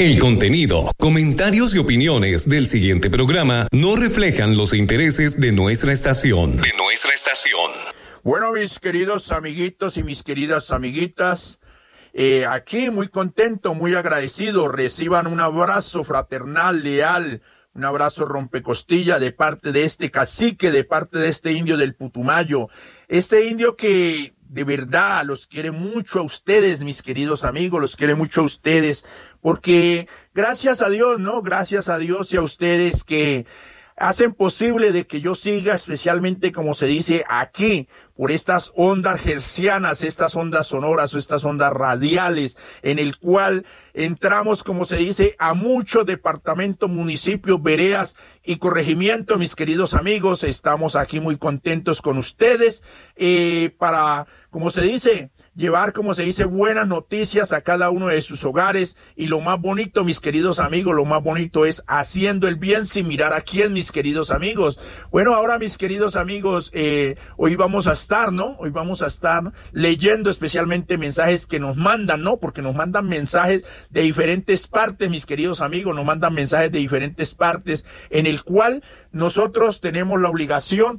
El contenido, comentarios y opiniones del siguiente programa no reflejan los intereses de nuestra estación. Bueno, mis queridos amiguitos y mis queridas amiguitas, aquí muy contento, muy agradecido. Reciban un abrazo fraternal, leal, un abrazo rompecostilla de parte de este cacique, de parte de este indio del Putumayo. Este indio que de verdad los quiere mucho a ustedes, mis queridos amigos, los quiere mucho a ustedes, porque gracias a Dios, ¿no? Gracias a Dios y a ustedes que hacen posible de que yo siga, especialmente como se dice aquí, por estas ondas hercianas, estas ondas sonoras o estas ondas radiales, en el cual entramos, como se dice, a muchos departamentos, municipios, veredas y corregimientos, mis queridos amigos. Estamos aquí muy contentos con ustedes para, como se dice, llevar, como se dice, buenas noticias a cada uno de sus hogares. Y lo más bonito, mis queridos amigos, lo más bonito es haciendo el bien sin mirar a quién, mis queridos amigos. Bueno, ahora, mis queridos amigos, hoy vamos a estar, ¿no? Hoy vamos a estar leyendo especialmente mensajes que nos mandan, ¿no? Porque nos mandan mensajes de diferentes partes, mis queridos amigos, nos mandan mensajes de diferentes partes, en el cual nosotros tenemos la obligación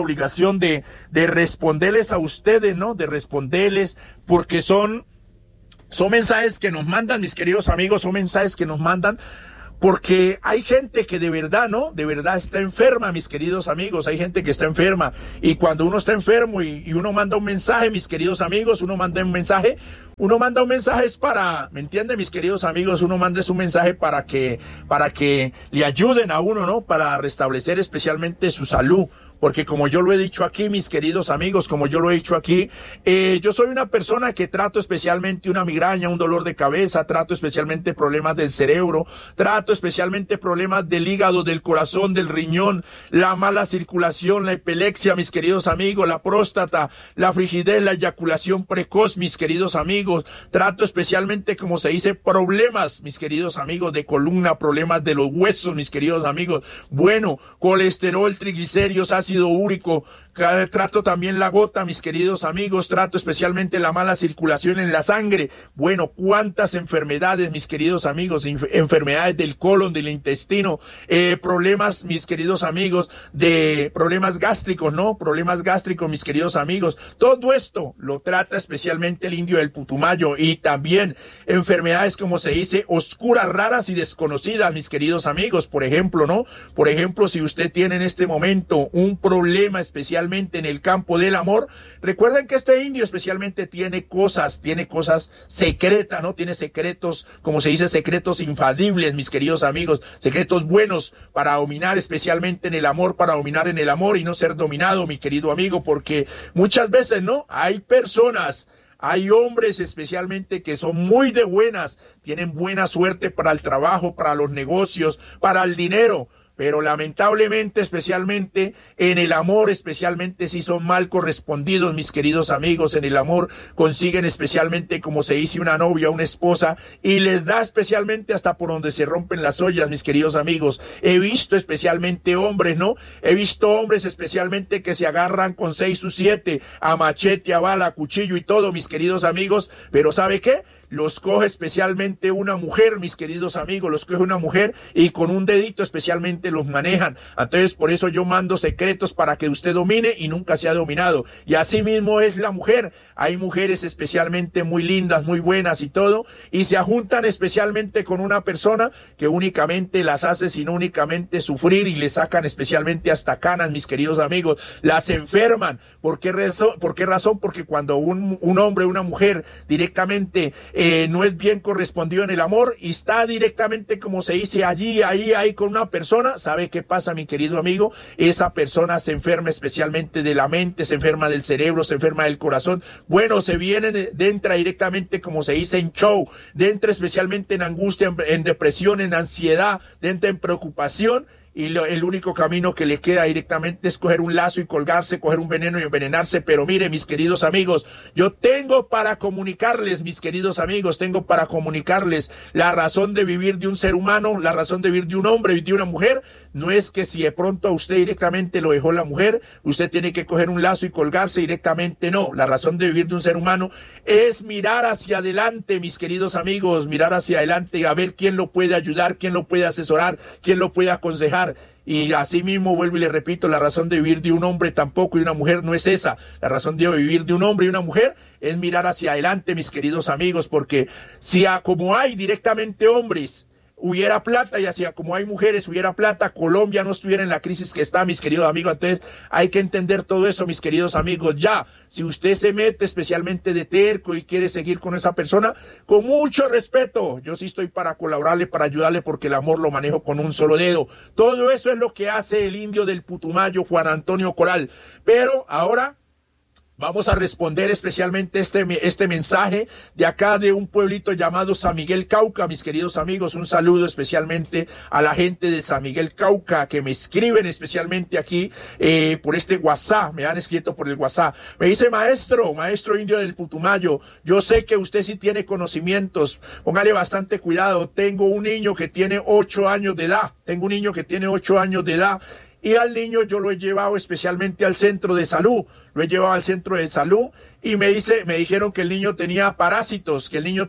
de responderles a ustedes, ¿no? De responderles, porque son mensajes que nos mandan, mis queridos amigos, son mensajes que nos mandan porque hay gente que de verdad, ¿no? De verdad está enferma, mis queridos amigos. Hay gente que está enferma. Y cuando uno está enfermo y uno manda un mensaje, mis queridos amigos, uno manda un mensaje es para, ¿me entienden, mis queridos amigos? Uno manda un mensaje para que le ayuden a uno, ¿no? Para restablecer especialmente su salud. Porque como yo lo he dicho aquí, mis queridos amigos, como yo lo he dicho aquí, yo soy una persona que trato especialmente una migraña, un dolor de cabeza, trato especialmente problemas del cerebro, trato especialmente problemas del hígado, del corazón, del riñón, la mala circulación, la epilepsia, mis queridos amigos, la próstata, la frigidez, la eyaculación precoz, mis queridos amigos. Trato especialmente, como se dice, problemas, mis queridos amigos, de columna, problemas de los huesos, mis queridos amigos. Bueno, colesterol, triglicéridos, ácido úrico. Trato también la gota, mis queridos amigos. Trato especialmente la mala circulación en la sangre. Bueno, cuántas enfermedades, mis queridos amigos, enfermedades del colon, del intestino, problemas, mis queridos amigos, de problemas gástricos, ¿no? Problemas gástricos, mis queridos amigos. Todo esto lo trata especialmente el indio del Putumayo. Y también enfermedades, como se dice, oscuras, raras y desconocidas, mis queridos amigos. Por ejemplo, ¿no? Por ejemplo, si usted tiene en este momento un problema especialmente en el campo del amor, recuerden que este indio especialmente tiene cosas secretas, ¿no? Tiene secretos, como se dice, secretos infalibles, mis queridos amigos, secretos buenos para dominar especialmente en el amor, para dominar en el amor y no ser dominado, mi querido amigo, porque muchas veces, ¿no? Hay hombres especialmente que son muy de buenas, tienen buena suerte para el trabajo, para los negocios, para el dinero, pero lamentablemente, especialmente en el amor, especialmente si son mal correspondidos, mis queridos amigos, en el amor consiguen especialmente, como se dice, una novia, una esposa, y les da especialmente hasta por donde se rompen las ollas, mis queridos amigos. He visto especialmente hombres, ¿no? He visto hombres especialmente que se agarran con 6 o 7 a machete, a bala, a cuchillo y todo, mis queridos amigos, pero ¿sabe qué? Los coge especialmente una mujer, mis queridos amigos, los coge una mujer y con un dedito especialmente los manejan. Entonces, por eso yo mando secretos para que usted domine y nunca sea dominado. Y así mismo es la mujer. Hay mujeres especialmente muy lindas, muy buenas y todo, y se juntan especialmente con una persona que únicamente las hace sino únicamente sufrir y le sacan especialmente hasta canas, mis queridos amigos. Las enferman. ¿Por qué razón? Porque cuando un hombre, una mujer directamente no es bien correspondido en el amor y está directamente, como se dice, ahí con una persona, ¿sabe qué pasa, mi querido amigo? Esa persona se enferma especialmente de la mente, se enferma del cerebro, se enferma del corazón. Bueno, entra directamente, como se dice, en show, entra especialmente en angustia, en depresión, en ansiedad, entra en preocupación. y el único camino que le queda directamente es coger un lazo y colgarse, coger un veneno y envenenarse. Pero mire, mis queridos amigos, yo tengo para comunicarles, mis queridos amigos, tengo para comunicarles la razón de vivir de un ser humano, la razón de vivir de un hombre y de una mujer. No es que si de pronto a usted directamente lo dejó la mujer, usted tiene que coger un lazo y colgarse directamente. No, la razón de vivir de un ser humano es mirar hacia adelante, mis queridos amigos, mirar hacia adelante, a ver quién lo puede ayudar, quién lo puede asesorar, quién lo puede aconsejar. Y así mismo, vuelvo y le repito, la razón de vivir de un hombre tampoco y de una mujer no es esa. La razón de vivir de un hombre y una mujer es mirar hacia adelante, mis queridos amigos, porque si como hay directamente hombres hubiera plata y así como hay mujeres hubiera plata, Colombia no estuviera en la crisis que está, mis queridos amigos. Entonces hay que entender todo eso, mis queridos amigos. Ya, si usted se mete especialmente de terco y quiere seguir con esa persona, con mucho respeto, yo sí estoy para colaborarle, para ayudarle, porque el amor lo manejo con un solo dedo. Todo eso es lo que hace el indio del Putumayo, Juan Antonio Coral. Pero ahora vamos a responder especialmente este mensaje de acá de un pueblito llamado San Miguel Cauca, mis queridos amigos. Un saludo especialmente a la gente de San Miguel Cauca que me escriben especialmente aquí por este WhatsApp, me han escrito por el WhatsApp. Me dice, maestro indio del Putumayo, yo sé que usted sí tiene conocimientos, póngale bastante cuidado. Tengo un niño que tiene 8 años de edad, y al niño yo lo he llevado especialmente al centro de salud, y me dijeron que el niño tenía parásitos,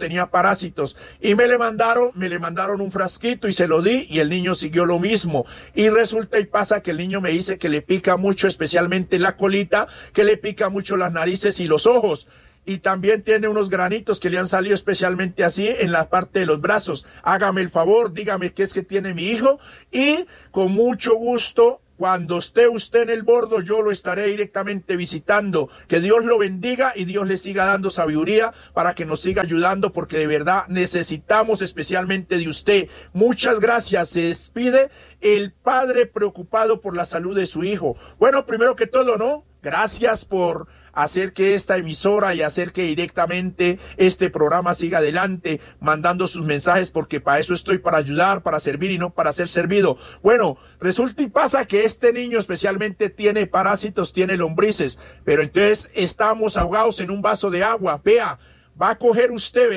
y me le mandaron un frasquito y se lo di, y el niño siguió lo mismo. Y resulta y pasa que el niño me dice que le pica mucho, especialmente la colita, que le pica mucho las narices y los ojos. Y también tiene unos granitos que le han salido especialmente así en la parte de los brazos. Hágame el favor, dígame qué es que tiene mi hijo, y con mucho gusto, cuando esté usted en el bordo, yo lo estaré directamente visitando. Que Dios lo bendiga y Dios le siga dando sabiduría para que nos siga ayudando, porque de verdad necesitamos especialmente de usted. Muchas gracias. Se despide el padre preocupado por la salud de su hijo. Bueno, primero que todo, ¿no? Gracias por hacer que esta emisora y hacer que directamente este programa siga adelante, mandando sus mensajes, porque para eso estoy, para ayudar, para servir y no para ser servido. Bueno, resulta y pasa que este niño especialmente tiene parásitos, tiene lombrices, pero entonces estamos ahogados en un vaso de agua. Vea, va a coger usted.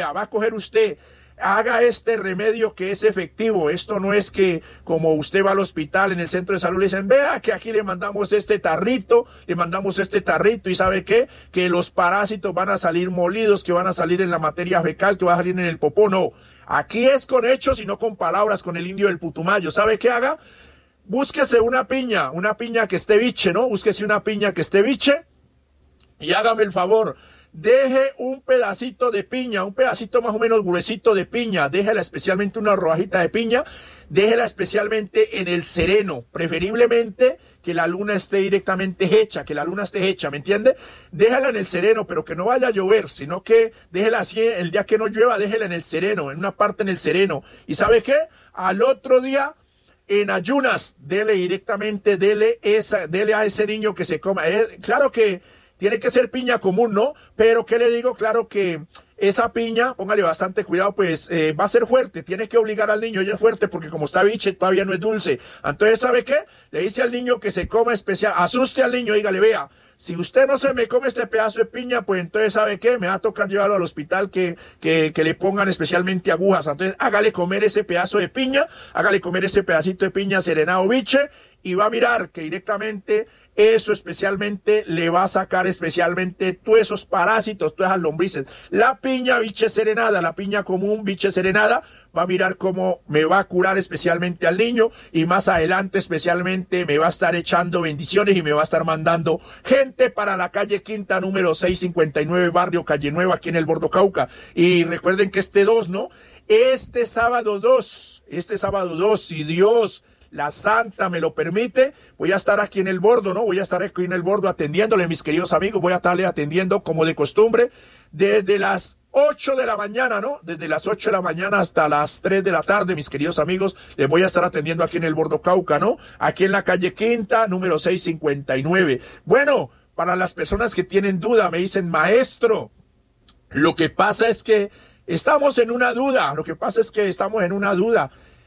Haga este remedio que es efectivo. Esto no es que como usted va al hospital, en el centro de salud, le dicen, vea que aquí le mandamos este tarrito, y ¿sabe qué? Que los parásitos van a salir molidos, que van a salir en la materia fecal, que va a salir en el popó. No, aquí es con hechos y no con palabras, con el indio del Putumayo. ¿Sabe qué haga? Búsquese una piña que esté biche, ¿no? Búsquese una piña que esté biche y hágame el favor. Deje un pedacito de piña, un pedacito más o menos gruesito de piña, déjela especialmente una rodajita de piña, déjela especialmente en el sereno, preferiblemente que la luna esté directamente hecha, ¿me entiende? Déjala en el sereno, pero que no vaya a llover, sino que déjela así, el día que no llueva, déjela en el sereno, en una parte en el sereno. ¿Y sabe qué? Al otro día, en ayunas, dele a ese niño que se coma. Claro que tiene que ser piña común, ¿no? Pero, ¿qué le digo? Claro que esa piña, póngale bastante cuidado, pues va a ser fuerte. Tiene que obligar al niño, ella es fuerte, porque como está biche, todavía no es dulce. Entonces, ¿sabe qué? Le dice al niño que se coma especial, asuste al niño, dígale, vea, si usted no se me come este pedazo de piña, pues entonces, ¿sabe qué? Me va a tocar llevarlo al hospital que le pongan especialmente agujas. Entonces, hágale comer ese pedazo de piña, hágale comer ese pedacito de piña serenado biche, y va a mirar que directamente eso especialmente le va a sacar especialmente todos esos parásitos, todas esas lombrices. La piña biche serenada, la piña común biche serenada, va a mirar cómo me va a curar especialmente al niño, y más adelante especialmente me va a estar echando bendiciones y me va a estar mandando gente para la calle Quinta, número 659, barrio Calle Nueva, aquí en el Bordo Cauca. Y recuerden que este sábado 2, si Dios la Santa me lo permite, voy a estar aquí en el Bordo, ¿no? Voy a estar aquí en el Bordo atendiéndole, mis queridos amigos. Voy a estarle atendiendo como de costumbre desde las 8 de la mañana, ¿no? Desde las 8 de la mañana hasta las 3 de la tarde, mis queridos amigos. Les voy a estar atendiendo aquí en el Bordo Cauca, ¿no? Aquí en la calle Quinta, número 659. Bueno, para las personas que tienen duda, me dicen, maestro, lo que pasa es que estamos en una duda.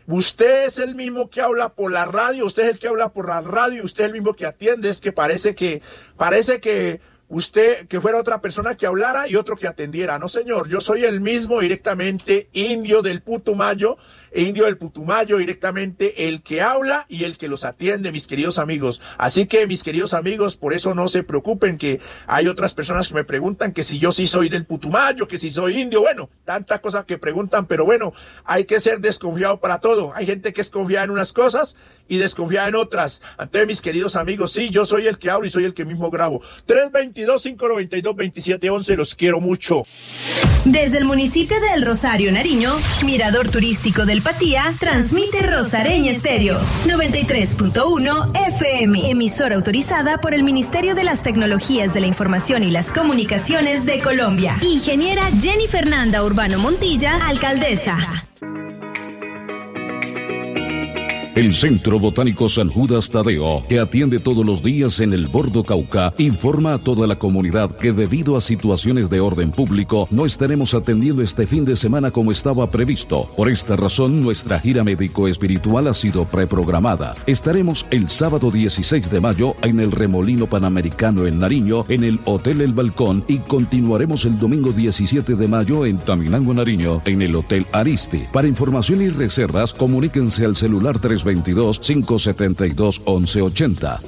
Usted es el mismo que habla por la radio, usted es el que habla por la radio, usted es el mismo que atiende, es que parece que usted, que fuera otra persona que hablara y otro que atendiera. No, señor, yo soy el mismo directamente, indio del Putumayo, directamente el que habla y el que los atiende, mis queridos amigos. Así que, mis queridos amigos, por eso no se preocupen, que hay otras personas que me preguntan que si yo sí soy del Putumayo, que si soy indio, bueno, tantas cosas que preguntan, pero bueno, hay que ser desconfiado para todo. Hay gente que es confiada en unas cosas y desconfiada en otras. Entonces, mis queridos amigos, sí, yo soy el que hablo y soy el que mismo grabo. 322-592-2711, los quiero mucho. Desde el municipio de El Rosario, Nariño, Mirador Turístico del Patía, transmite Rosareña Estéreo, 93.1 FM, emisora autorizada por el Ministerio de las Tecnologías de la Información y las Comunicaciones de Colombia. Ingeniera Jenny Fernanda Urbano Montilla, alcaldesa. El Centro Botánico San Judas Tadeo, que atiende todos los días en el Bordo Cauca, informa a toda la comunidad que debido a situaciones de orden público no estaremos atendiendo este fin de semana como estaba previsto. Por esta razón, nuestra gira médico-espiritual ha sido preprogramada. Estaremos el sábado 16 de mayo en el Remolino Panamericano en Nariño, en el Hotel El Balcón, y continuaremos el domingo 17 de mayo en Taminango, Nariño, en el Hotel Ariste. Para información y reservas, comuníquense al celular 322-572-1180.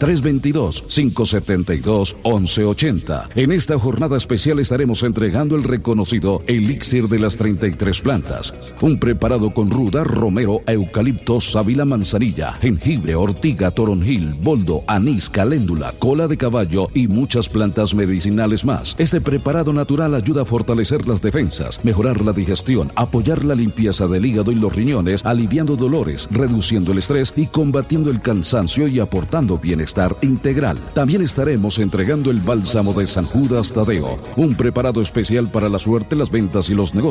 322-572-1180. En esta jornada especial estaremos entregando el reconocido Elixir de las 33 plantas. Un preparado con ruda, romero, eucalipto, sábila, manzanilla, jengibre, ortiga, toronjil, boldo, anís, caléndula, cola de caballo y muchas plantas medicinales más. Este preparado natural ayuda a fortalecer las defensas, mejorar la digestión, apoyar la limpieza del hígado y los riñones, aliviando dolores, reduciendo el estrés y combatiendo el cansancio y aportando bienestar integral. También estaremos entregando el bálsamo de San Judas Tadeo, un preparado especial para la suerte, las ventas y los negocios.